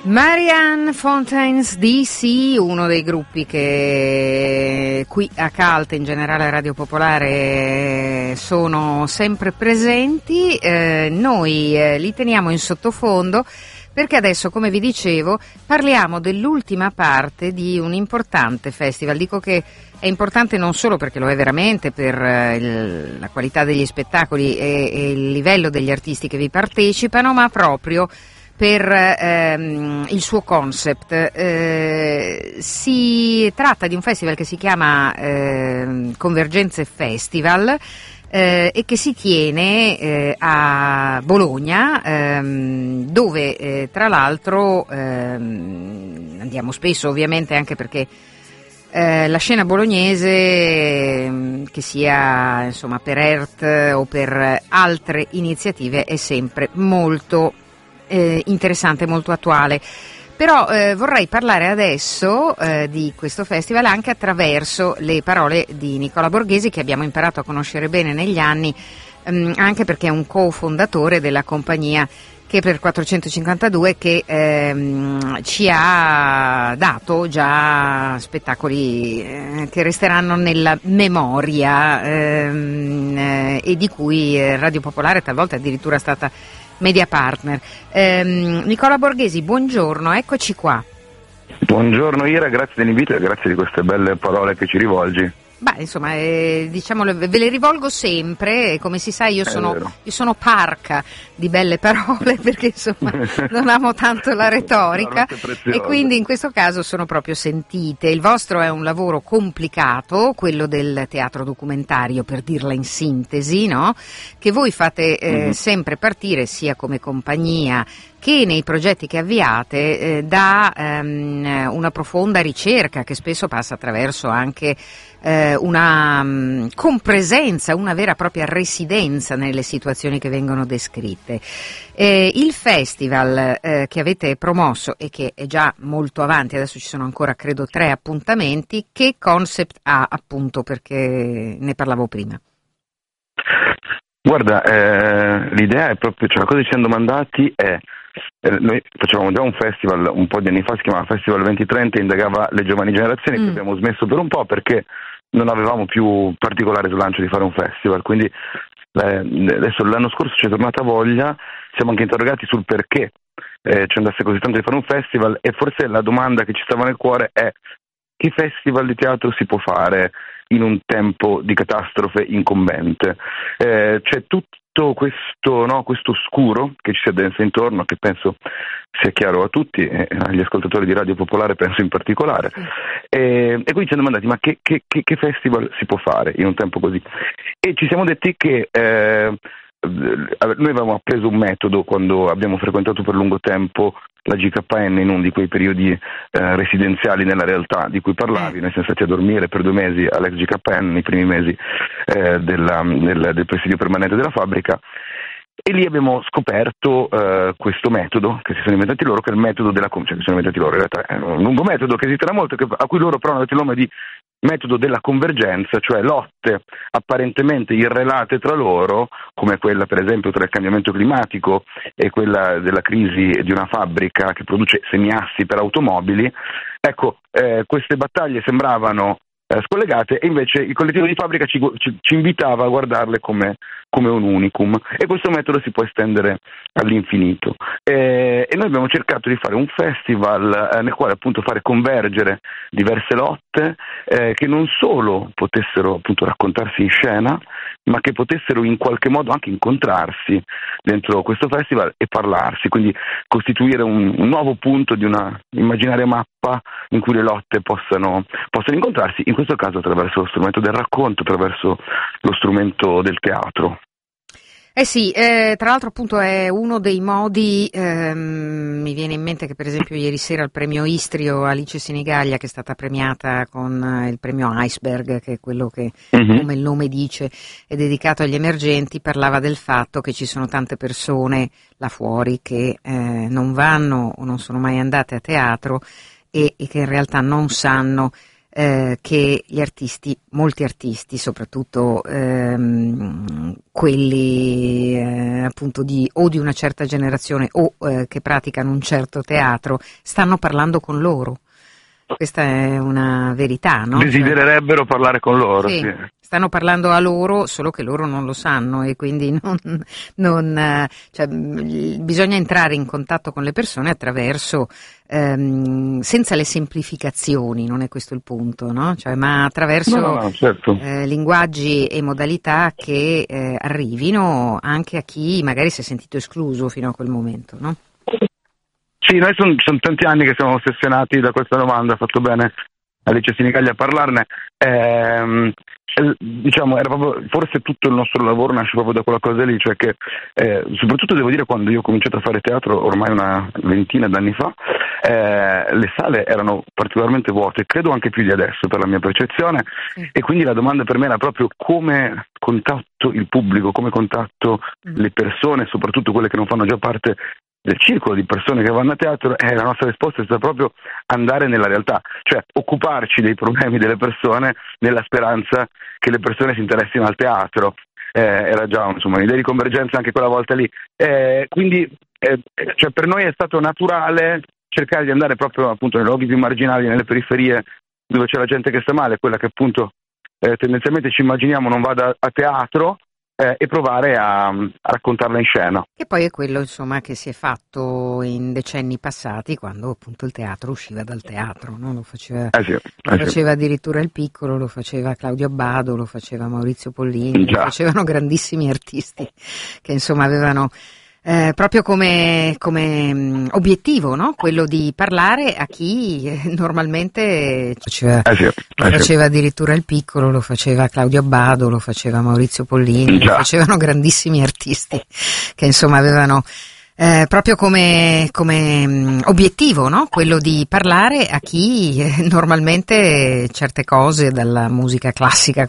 Marianne Fontaines DC, uno dei gruppi che qui a Calt, in generale a Radio Popolare, sono sempre presenti. Noi li teniamo in sottofondo perché adesso, come vi dicevo, parliamo dell'ultima parte di un importante festival. Dico che è importante non solo perché lo è veramente per la qualità degli spettacoli e il livello degli artisti che vi partecipano, ma proprio per il suo concept. Si tratta di un festival che si chiama Convergenze Festival e che si tiene a Bologna, dove tra l'altro andiamo spesso, ovviamente, anche perché la scena bolognese, che sia insomma per ERT o per altre iniziative, è sempre molto interessante, molto attuale. Però vorrei parlare adesso di questo festival anche attraverso le parole di Nicola Borghesi, che abbiamo imparato a conoscere bene negli anni, anche perché è un cofondatore della compagnia che per 452 che ci ha dato già spettacoli che resteranno nella memoria e di cui Radio Popolare talvolta addirittura è stata media partner. Nicola Borghesi, buongiorno, eccoci qua. Buongiorno Ira, grazie dell'invito e grazie di queste belle parole che ci rivolgi. Beh, insomma, diciamolo, ve le rivolgo sempre, come si sa io sono parca di belle parole perché insomma non amo tanto la retorica e quindi in questo caso sono proprio sentite. Il vostro è un lavoro complicato, quello del teatro documentario, per dirla in sintesi, no? Che voi fate sempre partire sia come compagnia che nei progetti che avviate da una profonda ricerca che spesso passa attraverso anche una compresenza, una vera e propria residenza nelle situazioni che vengono descritte. Il festival che avete promosso e che è già molto avanti, adesso ci sono ancora credo 3 appuntamenti, che concept ha, appunto, perché ne parlavo prima? Guarda, l'idea è proprio, cioè la cosa che ci siamo domandati è noi facevamo già un festival un po' di anni fa, si chiamava Festival 2030, indagava le giovani generazioni, che abbiamo smesso per un po' perché non avevamo più particolare slancio di fare un festival, quindi adesso l'anno scorso ci è tornata voglia, siamo anche interrogati sul perché ci andasse così tanto di fare un festival, e forse la domanda che ci stava nel cuore è: che festival di teatro si può fare in un tempo di catastrofe incombente? C'è tutto questo oscuro che ci si addensa intorno, che penso sia chiaro a tutti, agli ascoltatori di Radio Popolare penso in particolare, e quindi ci siamo domandati: ma che festival si può fare in un tempo così? E ci siamo detti che noi avevamo appreso un metodo quando abbiamo frequentato per lungo tempo la GKN in uno di quei periodi residenziali nella realtà di cui parlavi. Noi siamo stati a dormire per 2 mesi all'ex GKN nei primi mesi del presidio permanente della fabbrica, e lì abbiamo scoperto questo metodo che si sono inventati loro, che è il metodo della che si sono inventati loro, in realtà è un lungo metodo che esiste da molto, a cui loro però hanno dato il nome di metodo della convergenza, cioè lotte apparentemente irrelate tra loro, come quella per esempio tra il cambiamento climatico e quella della crisi di una fabbrica che produce semiassi per automobili. Ecco, queste battaglie sembravano scollegate, e invece il collettivo di fabbrica ci invitava a guardarle come un unicum, e questo metodo si può estendere all'infinito, e noi abbiamo cercato di fare un festival nel quale appunto fare convergere diverse lotte che non solo potessero appunto raccontarsi in scena, ma che potessero in qualche modo anche incontrarsi dentro questo festival e parlarsi, quindi costituire un nuovo punto di una immaginaria mappa in cui le lotte possano incontrarsi, in questo caso attraverso lo strumento del racconto, attraverso lo strumento del teatro. Eh sì, tra l'altro appunto è uno dei modi, mi viene in mente che per esempio ieri sera al premio Istrio Alice Sinigaglia, che è stata premiata con il premio Iceberg, che è quello che come il nome dice è dedicato agli emergenti, parlava del fatto che ci sono tante persone là fuori che non vanno o non sono mai andate a teatro e che in realtà non sanno che gli artisti, molti artisti, soprattutto quelli appunto di una certa generazione o che praticano un certo teatro, stanno parlando con loro. Questa è una verità, no? Desidererebbero parlare con loro, sì. sì. Stanno parlando a loro, solo che loro non lo sanno e quindi bisogna entrare in contatto con le persone attraverso, senza le semplificazioni, non è questo il punto, no? Ma attraverso certo. linguaggi e modalità che arrivino anche a chi magari si è sentito escluso fino a quel momento, no? Sì, noi sono tanti anni che siamo ossessionati da questa domanda, ha fatto bene Alice Sinicaglia a parlarne. Diciamo, era proprio, forse tutto il nostro lavoro nasce proprio da quella cosa lì, cioè che soprattutto devo dire quando io ho cominciato a fare teatro ormai una ventina d'anni fa, le sale erano particolarmente vuote, credo anche più di adesso per la mia percezione, e quindi la domanda per me era proprio come contatto il pubblico, come contatto le persone, soprattutto quelle che non fanno già parte del circolo di persone che vanno a teatro. La nostra risposta è stata proprio andare nella realtà, cioè occuparci dei problemi delle persone nella speranza che le persone si interessino al teatro. Era già un'idea di convergenza anche quella volta lì, quindi cioè per noi è stato naturale cercare di andare proprio appunto nei luoghi più marginali, nelle periferie dove c'è la gente che sta male, quella che appunto tendenzialmente ci immaginiamo non vada a teatro, e provare a raccontarla in scena. Che poi è quello, insomma, che si è fatto in decenni passati, quando appunto il teatro usciva dal teatro, no? Lo faceva addirittura il Piccolo, lo faceva Claudio Abbado, lo faceva Maurizio Pollini, lo facevano grandissimi artisti che insomma avevano proprio come obiettivo, no? Quello di parlare a chi normalmente faceva addirittura il Piccolo, lo faceva Claudio Abbado, lo faceva Maurizio Pollini, lo facevano grandissimi artisti che insomma avevano proprio come obiettivo, no? Quello di parlare a chi normalmente certe cose, dalla musica classica